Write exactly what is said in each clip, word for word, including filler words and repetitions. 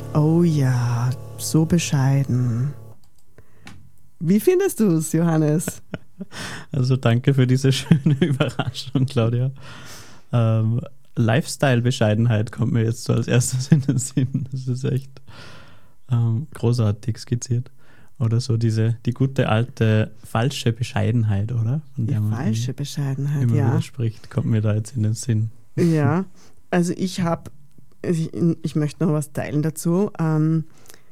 Oh ja, so bescheiden. Wie findest du es, Johannes? Also danke für diese schöne Überraschung, Claudia. Ähm, Lifestyle-Bescheidenheit kommt mir jetzt so als erstes in den Sinn. Das ist echt ähm, großartig skizziert. Oder so diese, die gute alte falsche Bescheidenheit, oder? Von Die der man falsche Bescheidenheit, immer ja. wieder spricht, kommt mir da jetzt in den Sinn. Ja, also ich habe, ich, ich möchte noch was teilen dazu. Ähm,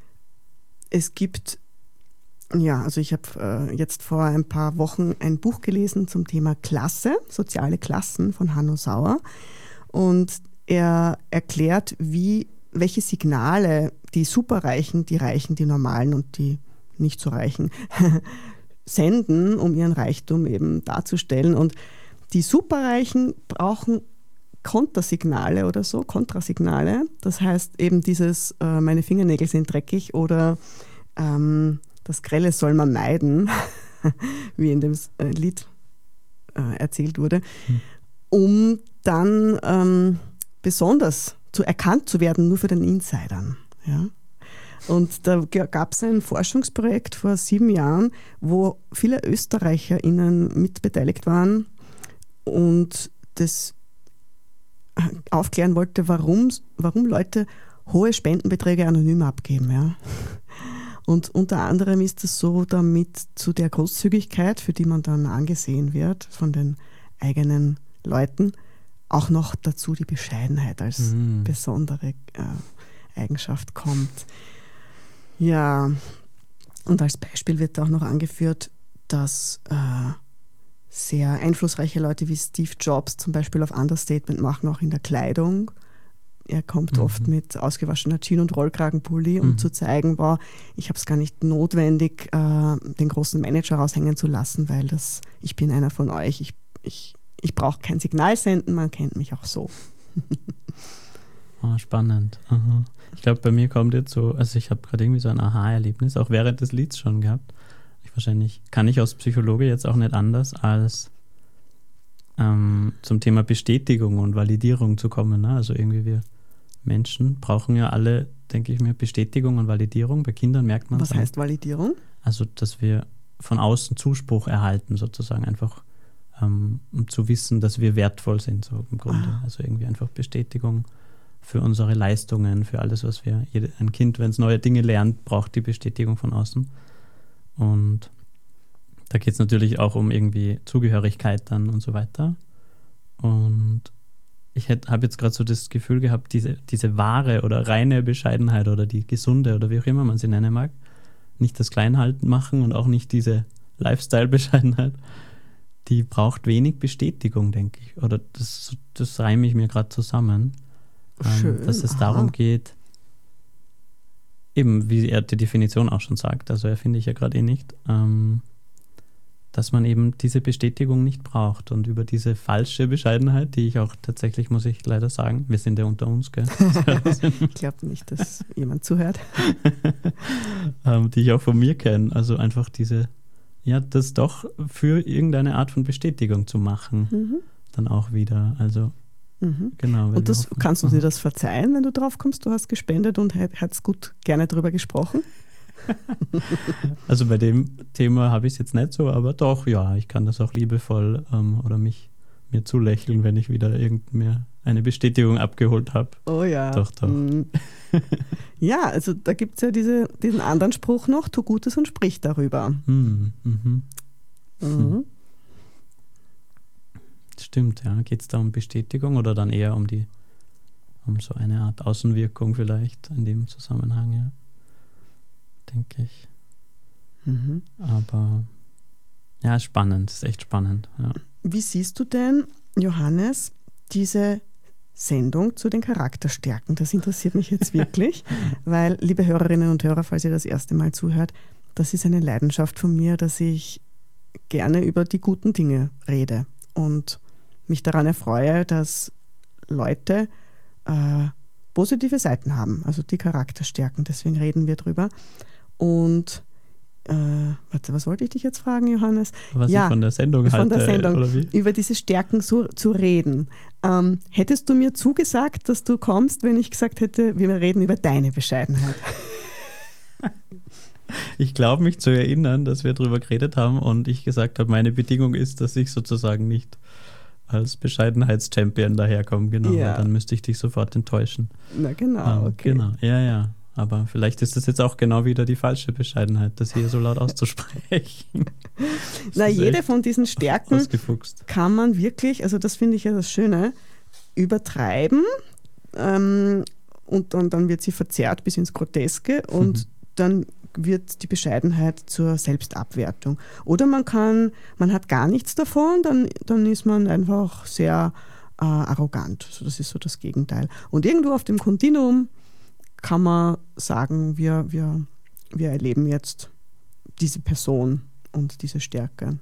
es gibt, ja, also ich habe äh, jetzt vor ein paar Wochen ein Buch gelesen zum Thema Klasse, soziale Klassen von Hanno Sauer. Und er erklärt, wie, welche Signale die Superreichen, die Reichen, die Normalen und die nicht so Reichen senden, um ihren Reichtum eben darzustellen. Und die Superreichen brauchen Kontersignale oder so, Kontrasignale. Das heißt eben dieses, äh, meine Fingernägel sind dreckig oder ähm, das Grelle soll man meiden, wie in dem äh, Lied äh, erzählt wurde, hm. um dann ähm, besonders zu erkannt zu werden, nur für den Insidern. Ja? Und da gab es ein Forschungsprojekt vor sieben Jahren, wo viele ÖsterreicherInnen mitbeteiligt waren und das aufklären wollte, warum, warum Leute hohe Spendenbeträge anonym abgeben. Ja. Und unter anderem ist es so, damit zu der Großzügigkeit, für die man dann angesehen wird von den eigenen Leuten, auch noch dazu die Bescheidenheit als mhm. besondere äh, Eigenschaft kommt. Ja, und als Beispiel wird auch noch angeführt, dass äh, sehr einflussreiche Leute wie Steve Jobs zum Beispiel auf Understatement machen, auch in der Kleidung. Er kommt mhm. oft mit ausgewaschener Jeans und Rollkragenpulli, um mhm. zu zeigen, wow, ich habe es gar nicht notwendig, äh, den großen Manager raushängen zu lassen, weil das, ich bin einer von euch, ich, ich, ich brauche kein Signal senden, man kennt mich auch so. Oh, spannend. Aha. Ich glaube, bei mir kommt jetzt so, also ich habe gerade irgendwie so ein Aha-Erlebnis, auch während des Lieds schon gehabt. Ich wahrscheinlich, kann ich als Psychologe jetzt auch nicht anders, als ähm, zum Thema Bestätigung und Validierung zu kommen. Ne? Also irgendwie wir Menschen brauchen ja alle, denke ich mir, Bestätigung und Validierung. Bei Kindern merkt man es. Was heißt Validierung? Also, dass wir von außen Zuspruch erhalten, sozusagen einfach, ähm, um zu wissen, dass wir wertvoll sind, so im Grunde. Ah. Also irgendwie einfach Bestätigung für unsere Leistungen, für alles, was wir, jede, ein Kind, wenn es neue Dinge lernt, braucht die Bestätigung von außen. Und da geht es natürlich auch um irgendwie Zugehörigkeit dann und so weiter. Und ich habe jetzt gerade so das Gefühl gehabt, diese, diese wahre oder reine Bescheidenheit oder die gesunde oder wie auch immer man sie nennen mag, nicht das Kleinhalten machen und auch nicht diese Lifestyle-Bescheidenheit, die braucht wenig Bestätigung, denke ich. Oder das, das reime ich mir gerade zusammen. Schön, ähm, dass es aha. darum geht, eben wie er die Definition auch schon sagt, also erfinde ich ja gerade eh nicht, ähm, dass man eben diese Bestätigung nicht braucht und über diese falsche Bescheidenheit, die ich auch tatsächlich, muss ich leider sagen, wir sind ja unter uns, gell? Ich glaube nicht, dass jemand zuhört. ähm, die ich auch von mir kenne, also einfach diese, ja, das doch für irgendeine Art von Bestätigung zu machen, mhm. dann auch wieder, also Mhm. Genau, und das, kannst du dir das verzeihen, wenn du drauf kommst, du hast gespendet und hättest gut gerne drüber gesprochen? Also bei dem Thema habe ich es jetzt nicht so, aber doch, ja, ich kann das auch liebevoll ähm, oder mich mir zulächeln, wenn ich wieder irgend mir eine Bestätigung abgeholt habe. Oh ja. Doch, doch. Mm. Ja, also da gibt es ja diese, diesen anderen Spruch noch, tu Gutes und sprich darüber. Mhm. Mhm. Mhm. Stimmt, ja. Geht es da um Bestätigung oder dann eher um die, um so eine Art Außenwirkung vielleicht in dem Zusammenhang, ja. Denke ich. Mhm. Aber ja, spannend, ist echt spannend. Ja. Wie siehst du denn, Johannes, diese Sendung zu den Charakterstärken? Das interessiert mich jetzt wirklich, weil, liebe Hörerinnen und Hörer, falls ihr das erste Mal zuhört, das ist eine Leidenschaft von mir, dass ich gerne über die guten Dinge rede und mich daran erfreue, dass Leute äh, positive Seiten haben, also die Charakterstärken, deswegen reden wir drüber. Und äh, warte, was wollte ich dich jetzt fragen, Johannes? Was ja, ich von der Sendung von halte, der Sendung, oder wie? über diese Stärken so, zu reden. Ähm, hättest du mir zugesagt, dass du kommst, wenn ich gesagt hätte, wir reden über deine Bescheidenheit? Ich glaube mich zu erinnern, dass wir darüber geredet haben und ich gesagt habe, meine Bedingung ist, dass ich sozusagen nicht als Bescheidenheitschampion daherkomme. Genau, Ja. weil dann müsste ich dich sofort enttäuschen. Na genau, Ähm, okay. Genau, ja, ja. Aber vielleicht ist das jetzt auch genau wieder die falsche Bescheidenheit, das hier so laut auszusprechen. Na, ist jede echt von diesen Stärken ausgefuchst. kann man wirklich, also das finde ich ja das Schöne, übertreiben ähm, und dann, dann wird sie verzerrt bis ins Groteske und Mhm. dann wird die Bescheidenheit zur Selbstabwertung. Oder man kann, man hat gar nichts davon, dann, dann ist man einfach sehr äh, arrogant. Also das ist so das Gegenteil. Und irgendwo auf dem Kontinuum kann man sagen, wir, wir, wir erleben jetzt diese Person und diese Stärke.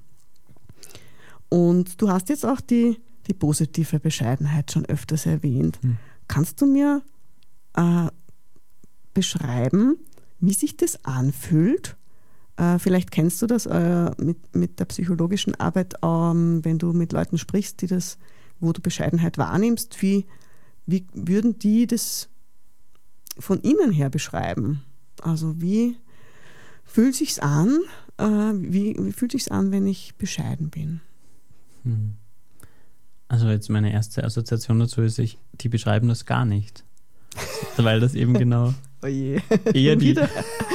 Und du hast jetzt auch die, die positive Bescheidenheit schon öfters erwähnt. Hm. Kannst du mir äh, beschreiben, wie sich das anfühlt? Äh, vielleicht kennst du das äh, mit, mit der psychologischen Arbeit, ähm, wenn du mit Leuten sprichst, die das, wo du Bescheidenheit wahrnimmst, wie, wie würden die das von innen her beschreiben? Also wie fühlt sich's an? Äh, wie, wie fühlt sich's an, wenn ich bescheiden bin? Hm. Also jetzt meine erste Assoziation dazu ist, ich, die beschreiben das gar nicht. Weil das eben genau Oh je. eher die, Wieder?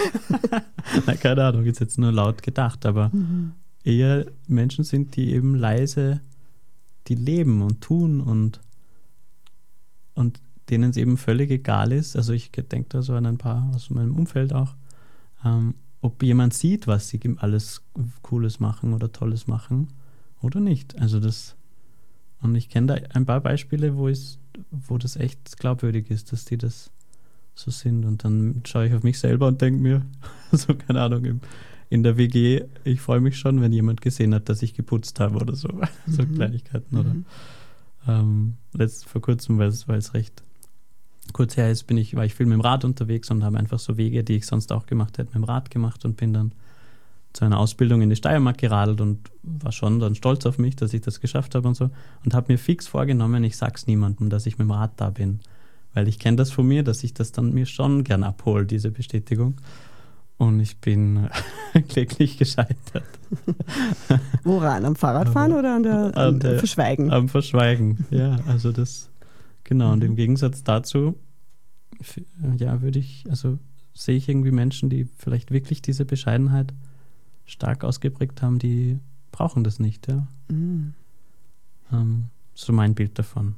na, keine Ahnung, ist jetzt nur laut gedacht, aber Mhm. eher Menschen sind, die eben leise, die leben und tun und, und denen es eben völlig egal ist. Also ich denke da so an ein paar aus meinem Umfeld auch, ähm, ob jemand sieht, was sie alles Cooles machen oder Tolles machen oder nicht. Also das, und ich kenne da ein paar Beispiele, wo, es, wo das echt glaubwürdig ist, dass die das so sind. Und dann schaue ich auf mich selber und denke mir, so keine Ahnung, im, in der W G, ich freue mich schon, wenn jemand gesehen hat, dass ich geputzt habe oder so. So Mhm. Kleinigkeiten. Oder Mhm. ähm, letzt vor kurzem, weil es recht kurz her ist, bin ich, war ich viel mit dem Rad unterwegs und habe einfach so Wege, die ich sonst auch gemacht hätte, mit dem Rad gemacht und bin dann zu einer Ausbildung in die Steiermark geradelt und war schon dann stolz auf mich, dass ich das geschafft habe und so und habe mir fix vorgenommen, ich sag's niemandem, dass ich mit dem Rad da bin, weil ich kenne das von mir, dass ich das dann mir schon gern abhole, diese Bestätigung, und ich bin kläglich gescheitert. Woran? Am Fahrradfahren Aber oder an der, an an der- Verschweigen? Am Verschweigen, ja, also das, genau, und im Gegensatz dazu, f- ja, würde ich, also sehe ich irgendwie Menschen, die vielleicht wirklich diese Bescheidenheit stark ausgeprägt haben, die brauchen das nicht, ja. Mhm. Ähm, so mein Bild davon.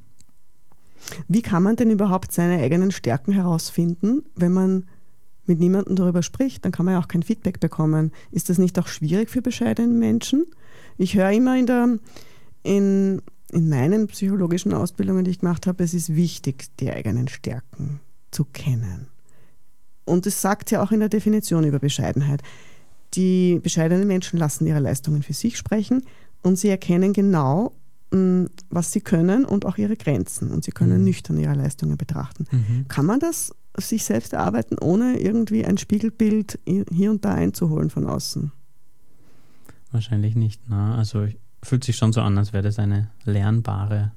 Wie kann man denn überhaupt seine eigenen Stärken herausfinden, wenn man mit niemandem darüber spricht? Dann kann man ja auch kein Feedback bekommen. Ist das nicht auch schwierig für bescheidene Menschen? Ich höre immer in, der, in, in meinen psychologischen Ausbildungen, die ich gemacht habe, es ist wichtig, die eigenen Stärken zu kennen. Und es sagt ja auch in der Definition über Bescheidenheit, die bescheidenen Menschen lassen ihre Leistungen für sich sprechen und sie erkennen genau, mh, was sie können und auch ihre Grenzen. Und sie können Mhm. nüchtern ihre Leistungen betrachten. Mhm. Kann man das sich selbst erarbeiten, ohne irgendwie ein Spiegelbild hier und da einzuholen von außen? Wahrscheinlich nicht, na, also ich- fühlt sich schon so an, als wäre das eine lernbare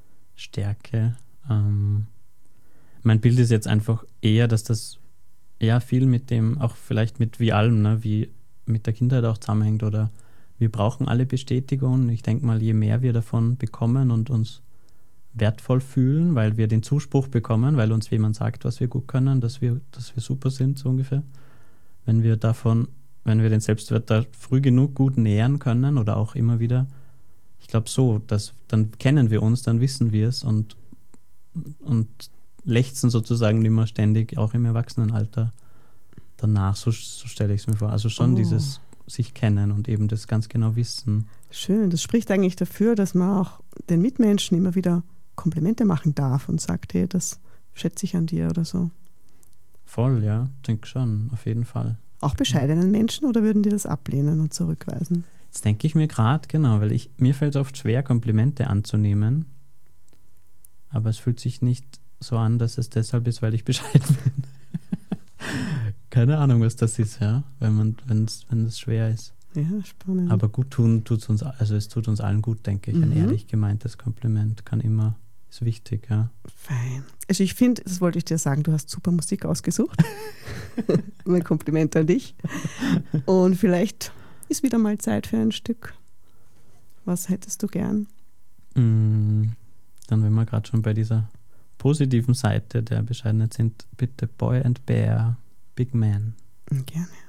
Stärke. Ähm, mein Bild ist jetzt einfach eher, dass das ja viel mit dem, auch vielleicht mit wie allem, ne, wie mit der Kindheit auch zusammenhängt, oder wir brauchen alle Bestätigung. Ich denke mal, je mehr wir davon bekommen und uns wertvoll fühlen, weil wir den Zuspruch bekommen, weil uns jemand sagt, was wir gut können, dass wir, dass wir super sind, so ungefähr. Wenn wir davon, wenn wir den Selbstwert da früh genug gut nähern können oder auch immer wieder, ich glaube so, dass dann kennen wir uns, dann wissen wir es und, und lechzen sozusagen immer ständig, auch im Erwachsenenalter danach, so, so stelle ich es mir vor. Also schon Oh. dieses sich kennen und eben das ganz genau wissen. Schön, das spricht eigentlich dafür, dass man auch den Mitmenschen immer wieder Komplimente machen darf und sagt, hey, das schätze ich an dir oder so. Voll, ja, denke schon, auf jeden Fall. Auch bescheidenen Menschen oder würden die das ablehnen und zurückweisen? Jetzt denke ich mir gerade, genau, weil ich, mir fällt es oft schwer, Komplimente anzunehmen, aber es fühlt sich nicht so an, dass es deshalb ist, weil ich bescheiden bin. keine Ahnung, was das ist, ja, wenn man, wenn's, wenn es schwer ist. Ja, spannend. Aber gut tun tut es uns, also es tut uns allen gut, denke ich. Mhm. Ein ehrlich gemeintes Kompliment kann immer, ist wichtig, ja. Fein. Also ich finde, das wollte ich dir sagen, du hast super Musik ausgesucht. Mein Kompliment an dich. Und vielleicht ist wieder mal Zeit für ein Stück. Was hättest du gern? Mm, dann, wenn wir gerade schon bei dieser positiven Seite der Bescheidenheit sind, bitte Boy and Bear, Big Man. Gerne.